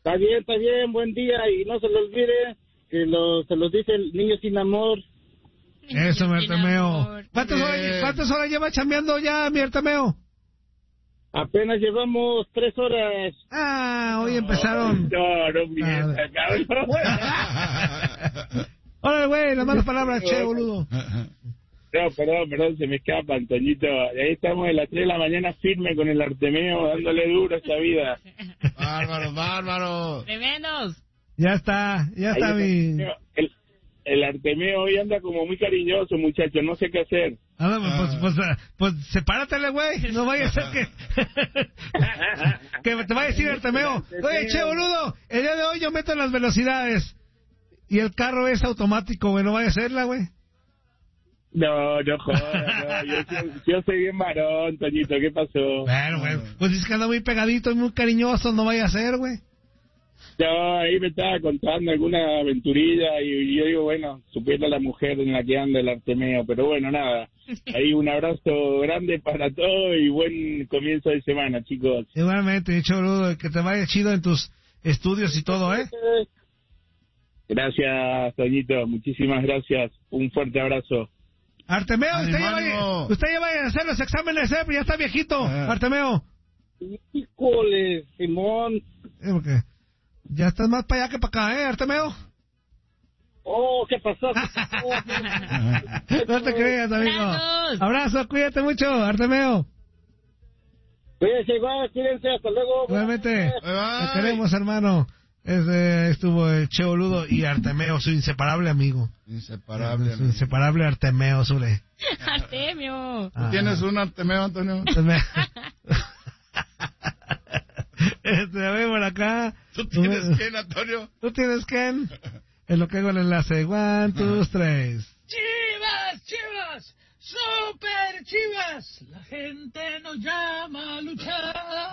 Está bien, buen día, y no se les olvide que se los dice el niño sin amor. Eso, mi Artemeo. ¿Cuántas horas lleva chambeando ya, mi Artemeo? Apenas llevamos 3 horas. Hoy empezaron. No mientas, cabrón. Órale, güey, las malas palabras, che, boludo. No, perdón, se me escapa, Antoñito. Ahí estamos a las 3 de la mañana firme con el Artemeo, dándole duro a esta vida. Bárbaro. Tremendos. Ya está mi... El Artemeo hoy anda como muy cariñoso, muchacho, no sé qué hacer. Pues sepáratele, güey. No vaya a ser que te vaya a decir Artemeo. Oye, che, boludo, el día de hoy yo meto las velocidades y el carro es automático, güey. No vaya a hacerla, güey. No jodas, yo soy bien varón, Toñito, ¿qué pasó? Bueno, güey, pues dice que anda muy pegadito y muy cariñoso, no vaya a ser, güey. No, ahí me estaba contando alguna aventurilla y yo digo, bueno, supiera la mujer en la que anda el Artemeo, pero bueno, nada. Ahí un abrazo grande para todos y buen comienzo de semana, chicos. Igualmente, hecho, boludo, que te vaya chido en tus estudios y todo, ¿eh? Gracias, Toñito, muchísimas gracias. Un fuerte abrazo. Artemeo, usted ya vaya a hacer los exámenes, ya está viejito, Artemeo. Híjole, Simón. Porque ya estás más para allá que para acá, Artemeo. Oh, ¿qué pasó? No te creas, amigo. Abrazo, cuídate mucho, Artemeo. Cuídense igual, cuídense, hasta luego. Igualmente, te queremos, hermano. Estuvo el Che Boludo y Artemeo, su inseparable amigo. Su inseparable Artemeo, Zule. Artemio. ¿Tú tienes un Artemeo, Antonio? A ver, por acá. ¿Tú tienes quién, Antonio? ¿Tú tienes quién? Es lo que hago el enlace. 1, 2, 3. ¡Chivas! ¡Super Chivas! La gente nos llama a luchar.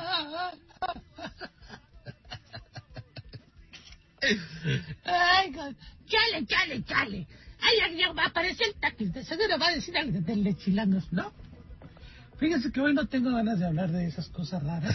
Ay, chale. Ay, ya va a aparecer el taquis. De seguro va a decir algo de chilangos, ¿no? Fíjense que hoy no tengo ganas de hablar de esas cosas raras.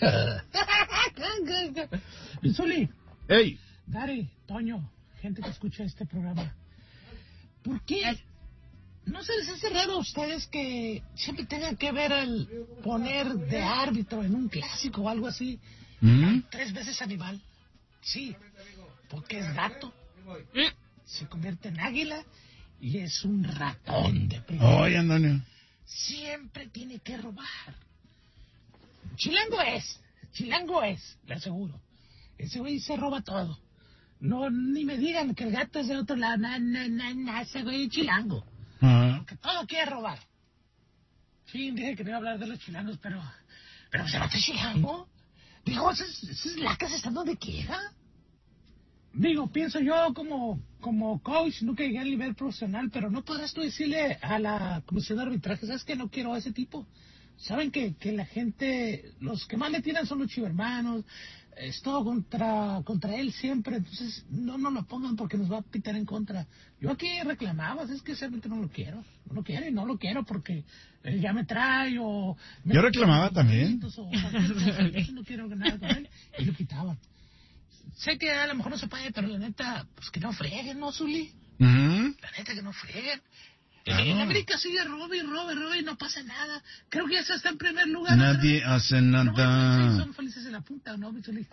Zuli. ¡Ey! Dari, Toño, gente que escucha este programa. ¿Por qué no se les hace raro a ustedes que siempre tengan que ver el poner de árbitro en un clásico o algo así? 3 veces animal. Sí, porque es gato. Se convierte en águila y es un ratón de primera. Oye, Antonio. Siempre tiene que robar. Chilango es, le aseguro. Ese güey se roba todo. No, ni me digan que el gato es de otro lado. Ese güey es chilango. Porque todo quiere robar. Sí, dije que no iba a hablar de los chilangos, pero ¿se va a chilango? Digo, esas lacas están donde quiera. Digo, pienso yo como coach, nunca llegué al nivel profesional, pero no podrás tú decirle a la comisión de arbitraje, ¿sabes qué? No quiero a ese tipo. Saben que la gente, los que más le tiran son los chivermanos, es todo contra él siempre, entonces no lo pongan porque nos va a pitar en contra. Yo aquí reclamaba, es que simplemente no lo quiero y no lo quiero porque él ya me trae o... Yo reclamaba también. No quiero ganar con él y lo quitaban. Sé que a lo mejor no se puede, pero la neta, pues que no freguen, ¿no, Zuli? La neta que no freguen. En América sigue robe y no pasa nada. Creo que ya se está en primer lugar. Nadie hace nada. Son felices en la punta, ¿no, mi Zuli?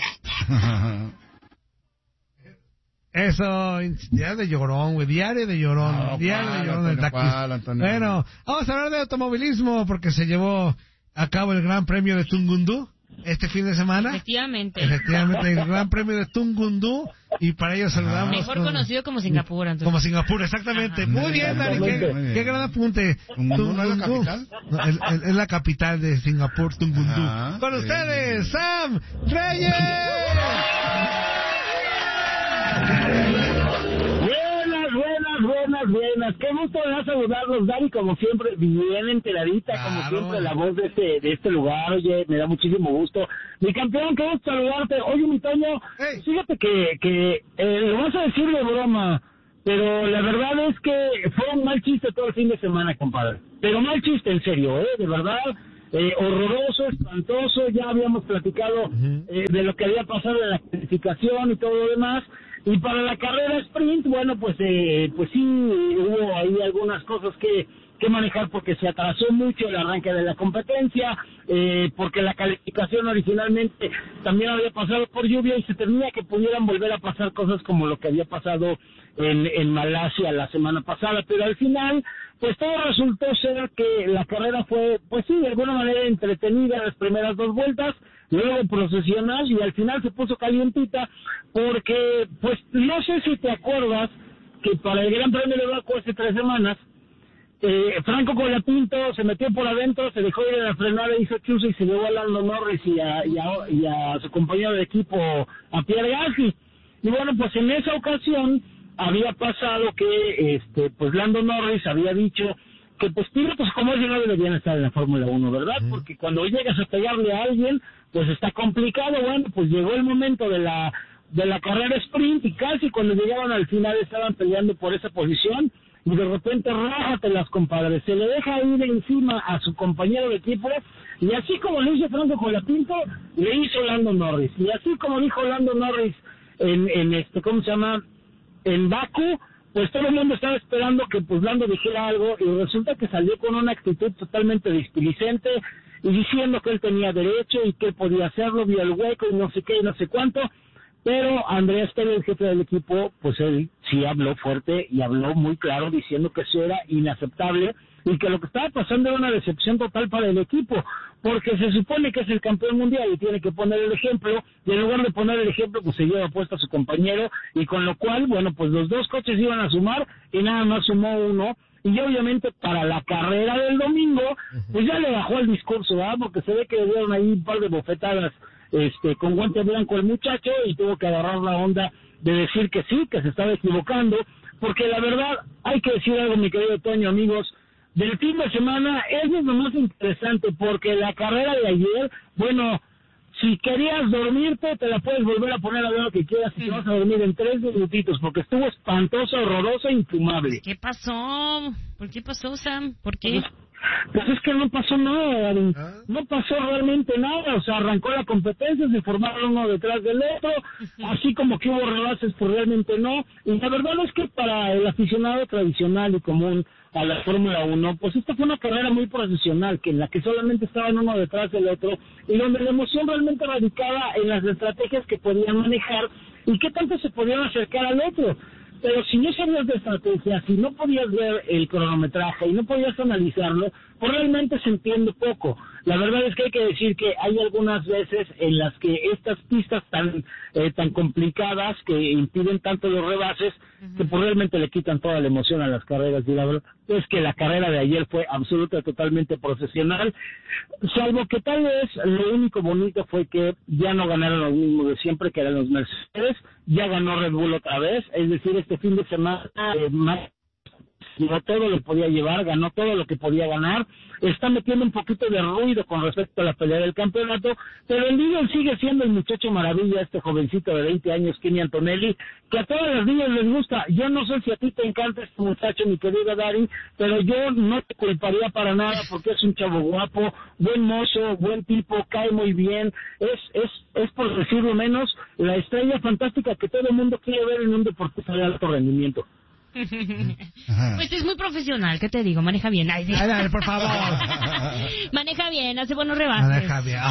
Eso, diario de llorón, güey, diario de llorón del taxi. Bueno, vamos a hablar de automovilismo porque se llevó a cabo el Gran Premio de Tungundú este fin de semana. Efectivamente, el Gran Premio de Tungundú, y para ello saludamos. Mejor conocido como Singapur, entonces. Como Singapur, exactamente. Muy bien, Dani, qué gran apunte. ¿Tungundú no es la capital? No, es la capital de Singapur, Tungundú. Con ustedes, Sam Reyes. Buenas. Qué gusto me da saludarlos, Dani, como siempre, bien enteradita, como siempre, la voz de este lugar. Oye, me da muchísimo gusto. Mi campeón, qué gusto saludarte. Oye, mi Toño, fíjate que lo vas a decir de broma, pero la verdad es que fue un mal chiste todo el fin de semana, compadre. Pero mal chiste, en serio, de verdad. horroroso, espantoso. Ya habíamos platicado de lo que había pasado en la clasificación y todo lo demás. Y para la carrera sprint, bueno, pues sí, hubo ahí algunas cosas que manejar porque se atrasó mucho el arranque de la competencia, porque la calificación originalmente también había pasado por lluvia y se temía que pudieran volver a pasar cosas como lo que había pasado en Malasia la semana pasada, pero al final pues todo resultó ser que la carrera fue, pues sí, de alguna manera entretenida las primeras 2 vueltas, luego procesional y al final se puso calientita porque, pues no sé si te acuerdas que para el Gran Premio de Baku hace 3 semanas, Franco Colapinto se metió por adentro, se dejó ir en la frenada, hizo chuzo y se llevó a Lando Norris y a su compañero de equipo, a Pierre Gasly. Y bueno, pues en esa ocasión había pasado que pues Lando Norris había dicho que pues pilotos como ese no deberían estar en la Fórmula 1, ¿verdad? Porque cuando llegas a pegarle a alguien, pues está complicado. Bueno, pues llegó el momento de la carrera sprint y casi cuando llegaban al final estaban peleando por esa posición y de repente rájatelas, compadre, se le deja ir encima a su compañero de equipo y así como le hizo Franco Colapinto, le hizo Lando Norris. Y así como dijo Lando Norris en ¿cómo se llama? En Baku, pues todo el mundo estaba esperando que pues Lando dijera algo y resulta que salió con una actitud totalmente displicente y diciendo que él tenía derecho y que él podía hacerlo, vio el hueco y no sé qué y no sé cuánto, pero Andreas Pérez, el jefe del equipo, pues él sí habló fuerte y habló muy claro diciendo que eso era inaceptable y que lo que estaba pasando era una decepción total para el equipo, porque se supone que es el campeón mundial y tiene que poner el ejemplo, y en lugar de poner el ejemplo, pues se lleva puesto a su compañero, y con lo cual, bueno, pues los 2 coches iban a sumar, y nada más sumó uno, y obviamente para la carrera del domingo, pues ya le bajó el discurso, ¿verdad? Porque se ve que le dieron ahí un par de bofetadas, con guante blanco el muchacho, y tuvo que agarrar la onda de decir que sí, que se estaba equivocando, porque la verdad, hay que decir algo, mi querido Toño, amigos, del fin de semana, eso es lo más interesante, porque la carrera de ayer, bueno, si querías dormirte, te la puedes volver a poner a ver lo que quieras y te vas a dormir en 3 minutitos, porque estuvo espantosa, horrorosa, infumable. ¿Qué pasó? ¿Por qué pasó, Sam? ¿Por qué? Pues es que no pasó nada, David. No pasó realmente nada, o sea, arrancó la competencia, se formaron uno detrás del otro, así como que hubo rebases, pues realmente no, y la verdad es que para el aficionado tradicional y común a la Fórmula 1, pues esta fue una carrera muy profesional, que en la que solamente estaban uno detrás del otro, y donde la emoción realmente radicaba en las estrategias que podían manejar, y qué tanto se podían acercar al otro. Pero si no sabías de estrategia, si no podías ver el cronometraje y no podías analizarlo, pues realmente se entiende poco. La verdad es que hay que decir que hay algunas veces en las que estas pistas tan complicadas que impiden tanto los rebases, que pues realmente le quitan toda la emoción a las carreras. Y la verdad es que la carrera de ayer fue absoluta, totalmente profesional, salvo que tal vez lo único bonito fue que ya no ganaron los mismos de siempre, que eran los Mercedes, ya ganó Red Bull otra vez, es decir, este fin de semana llevó todo lo que podía llevar, ganó todo lo que podía ganar, está metiendo un poquito de ruido con respecto a la pelea del campeonato, pero el líder sigue siendo el muchacho maravilla, este jovencito de 20 años, Kimi Antonelli, que a todas las niñas les gusta. Yo no sé si a ti te encanta este muchacho, mi querida Dari, pero yo no te culparía para nada porque es un chavo guapo, buen mozo, buen tipo, cae muy bien, es por decirlo menos, la estrella fantástica que todo el mundo quiere ver en un deportista de alto rendimiento. Pues es muy profesional, ¿qué te digo? Maneja bien. Ay, sí. Dale, por favor. Maneja bien, hace buenos rebases. Maneja bien.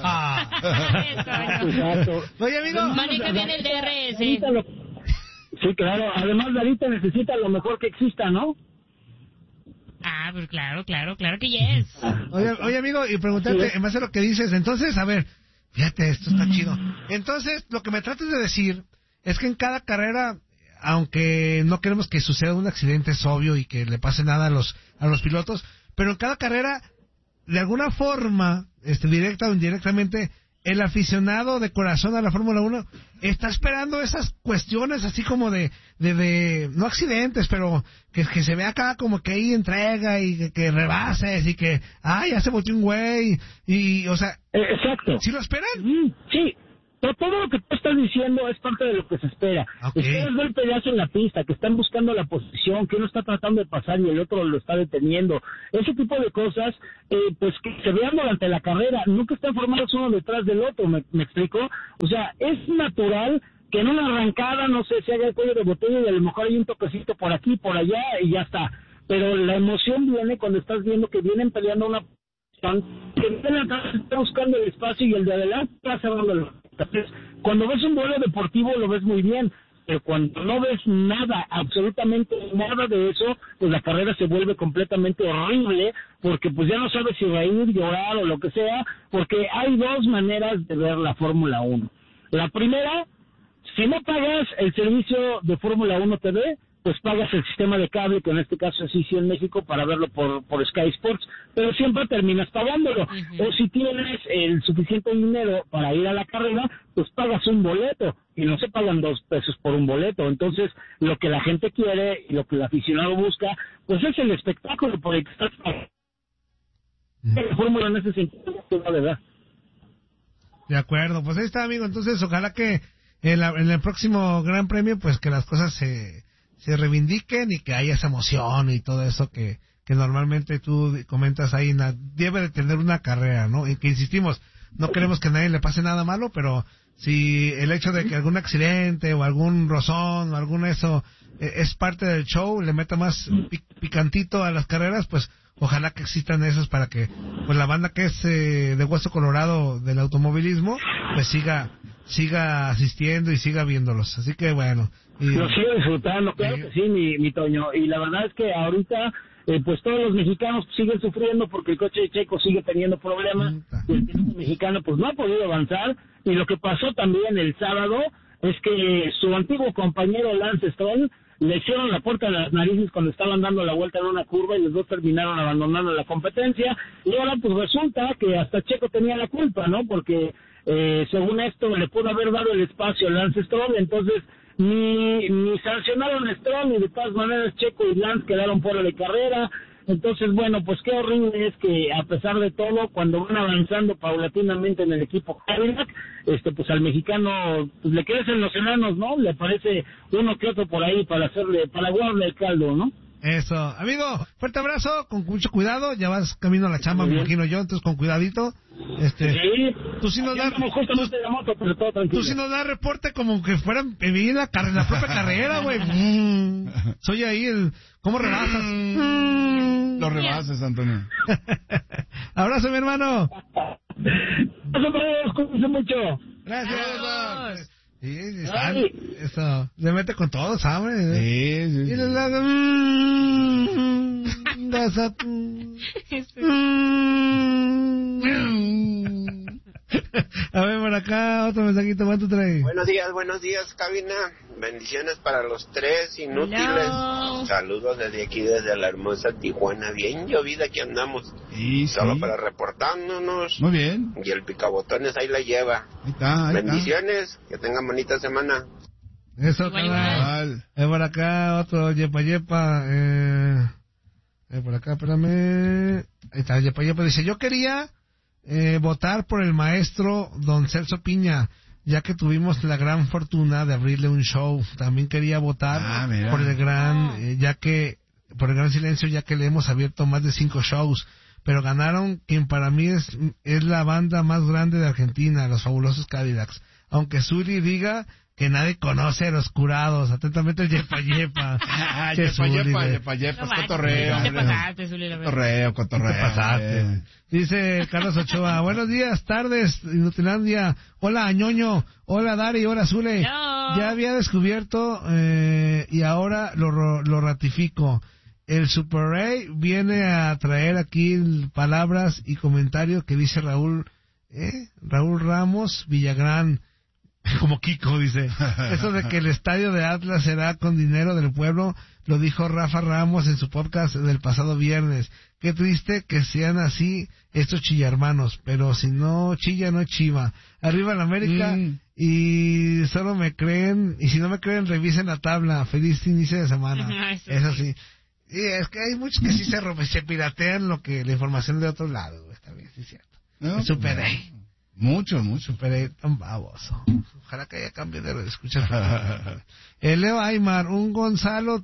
Exacto. Oye, amigo. Maneja bien el DRS. Sí, claro. Además, Darita necesita lo mejor que exista, ¿no? Ah, pues claro que yes. Oye, amigo, y preguntarte, en base a lo que dices, entonces, a ver, fíjate, esto está chido. Entonces, lo que me tratas de decir es que en cada carrera, aunque no queremos que suceda un accidente, es obvio, y que le pase nada a los pilotos, pero en cada carrera, de alguna forma, directa o indirectamente, el aficionado de corazón a la Fórmula 1 está esperando esas cuestiones así como de no accidentes, pero que se vea acá como que hay entrega y que rebases y que, ya se volteó un güey, y o sea, exacto. ¿sí lo esperan? Sí. Todo lo que tú estás diciendo diciendo es parte de lo que se espera. Ustedes ven peleas en la pista, que están buscando la posición, que uno está tratando de pasar y el otro lo está deteniendo. Ese tipo de cosas, pues que se vean durante la carrera, nunca están formados uno detrás del otro, ¿me explico? O sea, es natural que en una arrancada, no sé, se haga el cuello de botella y a lo mejor hay un toquecito por aquí, por allá y ya está. Pero la emoción viene cuando estás viendo que vienen peleando una que viene atrás está buscando el espacio y el de adelante está cerrando. Entonces, cuando ves un vuelo deportivo lo ves muy bien, pero cuando no ves nada, absolutamente nada de eso, pues la carrera se vuelve completamente horrible, porque pues ya no sabes si reír, llorar o lo que sea, porque hay dos maneras de ver la Fórmula 1. La primera, si no pagas el servicio de Fórmula 1 TV, pues pagas el sistema de cable, que en este caso es ICI en México, para verlo por Sky Sports, pero siempre terminas pagándolo. O si tienes el suficiente dinero para ir a la carrera, pues pagas un boleto, y no se pagan $2 por un boleto. Entonces, lo que la gente quiere y lo que el aficionado busca, pues es el espectáculo por el que estás pagando. La fórmula en ese sentido, pues, la verdad. De acuerdo, pues ahí está, amigo. Entonces, ojalá que en el próximo Gran Premio, pues que las cosas se reivindiquen y que haya esa emoción y todo eso que normalmente tú comentas ahí, debe de tener una carrera, ¿no? Y que insistimos, no queremos que a nadie le pase nada malo, pero si el hecho de que algún accidente o algún rozón o algún eso es parte del show, le meta más picantito a las carreras, pues ojalá que existan esos para que pues la banda que es de Hueso Colorado del automovilismo, pues siga asistiendo y siga viéndolos. Así que bueno. Lo sigo disfrutando, claro que sí, mi Toño. Y la verdad es que ahorita, pues todos los mexicanos siguen sufriendo porque el coche de Checo sigue teniendo problemas. Y el piloto mexicano pues no ha podido avanzar. Y lo que pasó también el sábado es que su antiguo compañero Lance Stroll le hicieron la puerta de las narices cuando estaban dando la vuelta en una curva y los dos terminaron abandonando la competencia. Y ahora pues resulta que hasta Checo tenía la culpa, ¿no? Porque según esto le pudo haber dado el espacio a Lance Stroll, entonces ni sancionaron a Stroll, ni de todas maneras Checo y Lance quedaron fuera de carrera. Entonces, bueno, pues qué horrible es que a pesar de todo, cuando van avanzando paulatinamente en el equipo Cadillac, pues al mexicano pues le crecen los enanos, ¿no? Le aparece uno que otro por ahí para guardarle el caldo, ¿no? Eso, amigo, fuerte abrazo, con mucho cuidado, ya vas camino a la chamba, me imagino yo, entonces con cuidadito. Sí, tú sí nos das reporte como que fueran en la propia carrera, güey. Soy ahí ¿cómo rebasas? Lo rebases, Antonio. Abrazo, mi hermano. Cuídense mucho. Gracias. Sí, eso, le mete con todo, ¿sabes? Sí. Y a ver, por acá, otro mensajito, ¿cuánto trae? Buenos días, cabina. Bendiciones para los tres inútiles. Hello. Saludos desde aquí, desde la hermosa Tijuana. Bien llovida que andamos. Sí. Solo para reportándonos. Muy bien. Y el picabotones ahí la lleva. Ahí está. Bendiciones. Que tengan bonita semana. Eso, carnal. Por acá, otro yepa. Por acá, espérame. Ahí está, yepa. Dice, yo quería votar por el maestro don Celso Piña, ya que tuvimos la gran fortuna de abrirle un show. También quería votar por el gran silencio, ya que le hemos abierto más de 5 shows, pero ganaron quien para mí es la banda más grande de Argentina, los fabulosos Cadillacs, aunque Zuli diga que nadie conoce a los curados. Atentamente el Yepa. Yepa, es cotorreo. Te pasaste, Zuli, la verdad. Cotorreo. Te pasaste. Dice Carlos Ochoa, buenos días, tardes, Inutilandia. Hola, Añoño. Hola, Dari. Hola, Zule. Ya había descubierto y ahora lo ratifico. El Super Ray viene a traer aquí palabras y comentarios que dice Raúl Ramos Villagrán. Como Kiko dice, eso de que el estadio de Atlas será con dinero del pueblo, lo dijo Rafa Ramos en su podcast del pasado viernes. Qué triste que sean así estos chillarmanos, pero si no chilla no chiva. Arriba la América y solo me creen, y si no me creen revisen la tabla. Feliz inicio de semana. Eso sí. Y es que hay muchos que sí se piratean la información de otro lado. Está bien, sí es cierto. No, Superé. Mucho. Pero tan baboso. Ojalá que haya cambio de escuchar. Leo Aymar, un Gonzalo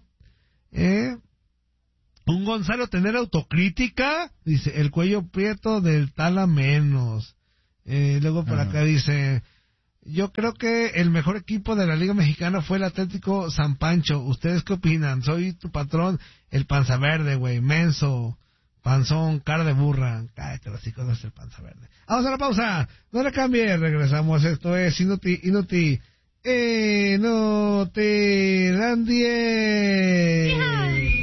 tener autocrítica, dice, el cuello prieto del tal a menos. Luego por acá dice, yo creo que el mejor equipo de la Liga Mexicana fue el Atlético San Pancho. ¿Ustedes qué opinan? Soy tu patrón, el Panza Verde, güey, menso, panzón, cara de burra. Cállate, los hijos, no es el Panza Verde. Vamos a la pausa, no le cambie, regresamos. Esto es Inutilandia.